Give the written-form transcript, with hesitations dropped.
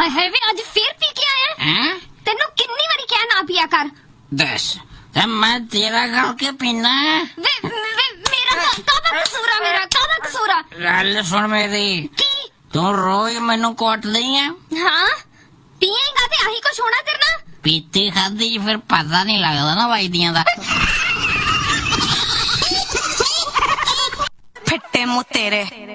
ਹਾਏ ਹਾਏ ਵੇ ਅੱਜ ਫੇਰ ਪੀ ਕੇ ਆਇਆ हैं? ਤੈਨੂੰ ਕਿੰਨੀ ਵਾਰੀ ਕਿਹਾ ਨਾ ਪੀਆ ਕਰ दस तो मैं तेरा करके पीना है। ਵੇ ਮੇਰਾ ਕਾਹਦਾ ਕਸੂਰ ਆ ਮੇਰਾ ਕਾਹਦਾ ਕਸੂਰ ਆ गल सुन मेरी, ਕੀ तू रोज मैनू कुटदी है। ਹਾਂ ਪੀਏਗਾ ਤੇ ਆਹੀ ਕੁਛ ਹੋਣਾ ਤੇਰੇ ਨਾਲ पीती खाधी फिर पता नहीं लगता ना वजदियां दा। ਫਿੱਟੇ ਮੂੰਹ ਤੇਰੇ